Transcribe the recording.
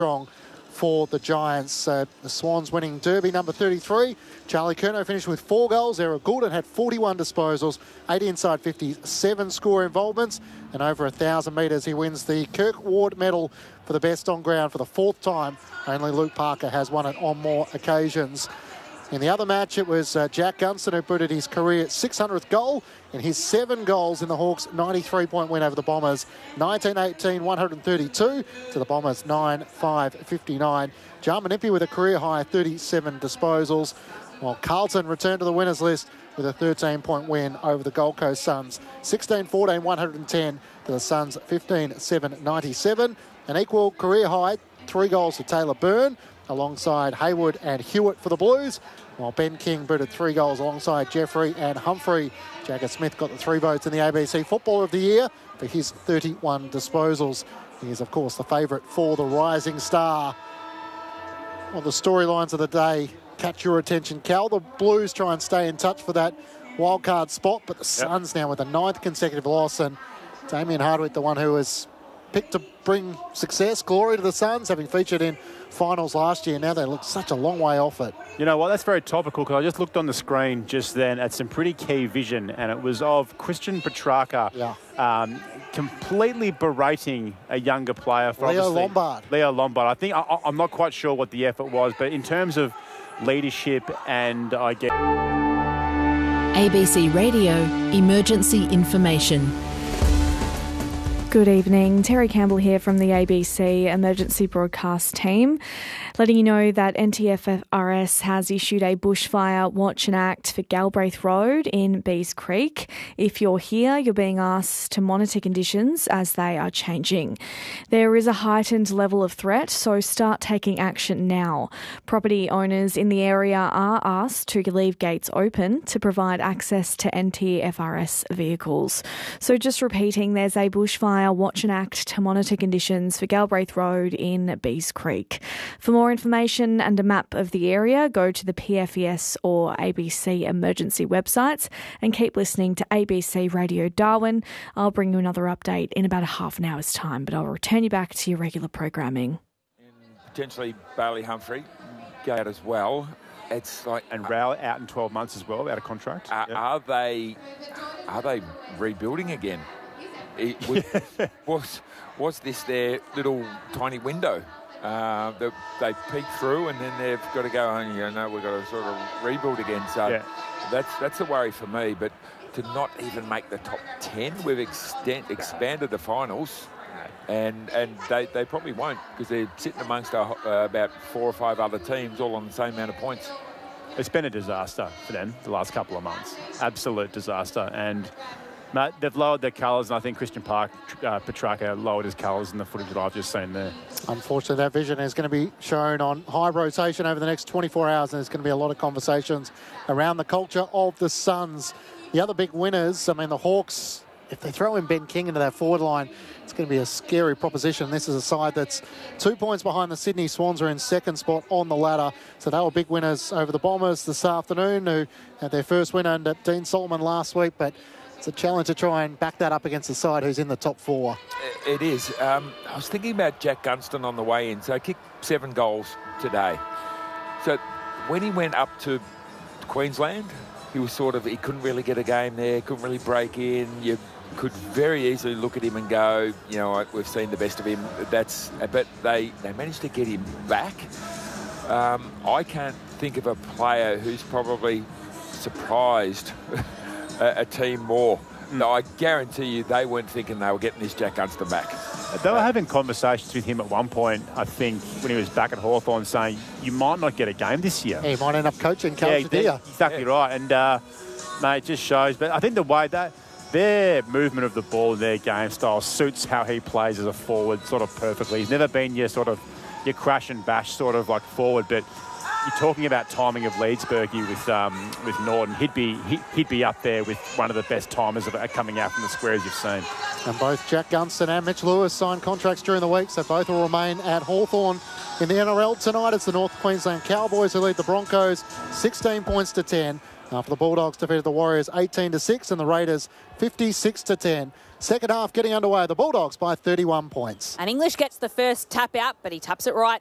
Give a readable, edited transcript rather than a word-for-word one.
strong for the Giants. The Swans winning Derby number 33. Charlie Curnow finished with 4 goals. Eric Goulden had 41 disposals, 80 inside 50, 7 score involvements, and over 1,000 metres he wins the Kirk Ward medal for the best on ground for the 4th time. Only Luke Parker has won it on more occasions. In the other match, it was Jack Gunston who booted his career 600th goal in his 7 goals in the Hawks' 93-point win over the Bombers, 19-18, 132 to the Bombers' 9-5, 59. Jarman Impey with a career-high 37 disposals, while Carlton returned to the winners list with a 13-point win over the Gold Coast Suns, 16-14, 110 to the Suns' 15-7, 97. An equal career-high 3 goals to Taylor Byrne, alongside Hayward and Hewitt for the Blues, while Ben King booted 3 goals alongside Jeffrey and Humphrey. Jagger Smith got the 3 votes in the ABC Footballer of the Year for his 31 disposals. He is, of course, the favourite for the Rising Star. Well, the storylines of the day catch your attention, Cal. The Blues try and stay in touch for that wildcard spot, but the Suns now with a 9th consecutive loss, and Damien Hardwick, the one who was picked to bring success, glory to the Suns, having featured in finals last year. Now they look such a long way off it. You know what, that's very topical, because I just looked on the screen just then at some pretty key vision, and it was of Christian Petrarca completely berating a younger player. For Leo Lombard. I think, I'm not quite sure what the effort was, but in terms of leadership and I guess... ABC Radio Emergency Information. Good evening. Terry Campbell here from the ABC Emergency Broadcast team, letting you know that NTFRS has issued a bushfire watch and act for Galbraith Road in Bees Creek. If you're here, you're being asked to monitor conditions as they are changing. There is a heightened level of threat, so start taking action now. Property owners in the area are asked to leave gates open to provide access to NTFRS vehicles. So just repeating, there's a bushfire watch and act to monitor conditions for Galbraith Road in Bees Creek. For more information and a map of the area, go to the PFES or ABC emergency websites and keep listening to ABC Radio Darwin. I'll bring you another update in about a half an hour's time, but I'll return you back to your regular programming. And potentially Bailey Humphrey go out as well. It's like, and Rowell out in 12 months as well, out of contract. Are they rebuilding again? Was this their little tiny window that they peeked through, and then they've got to go, we've got to sort of rebuild again. So that's a worry for me. But to not even make the top 10, we've expanded the finals, and they probably won't, because they're sitting amongst about 4 or 5 other teams all on the same amount of points. It's been a disaster for them the last couple of months. Absolute disaster. And Matt, they've lowered their colours, and I think Christian Petrarca lowered his colours in the footage that I've just seen there. Unfortunately, that vision is going to be shown on high rotation over the next 24 hours, and there's going to be a lot of conversations around the culture of the Suns. The other big winners, the Hawks, if they throw in Ben King into that forward line, it's going to be a scary proposition. This is a side that's 2 points behind the Sydney Swans, are in second spot on the ladder. So they were big winners over the Bombers this afternoon, who had their first win under Dean Solomon last week, but it's a challenge to try and back that up against the side who's in the top 4. It is. I was thinking about Jack Gunston on the way in. So he kicked 7 goals today. So when he went up to Queensland, he couldn't really get a game there, couldn't really break in. You could very easily look at him and go, we've seen the best of him. But they managed to get him back. I can't think of a player who's probably surprised a team more. No, I guarantee you they weren't thinking they were getting this Jack Gunston back. They were having conversations with him at one point, I think, when he was back at Hawthorn, saying, you might not get a game this year. He might end up coaching Calcadia. Exactly right. And, mate, it just shows. But I think the way that their movement of the ball, their game style suits how he plays as a forward sort of perfectly. He's never been your crash and bash sort of like forward, but you're talking about timing of Leedsbergie with Norton. He'd be up there with one of the best timers coming out from the squares you've seen. And both Jack Gunston and Mitch Lewis signed contracts during the week, so both will remain at Hawthorn. In the NRL tonight, it's the North Queensland Cowboys who lead the Broncos 16 points to 10. After the Bulldogs defeated the Warriors 18-6 and the Raiders 56-10. Second half getting underway. The Bulldogs by 31 points. And English gets the first tap out, but he taps it right.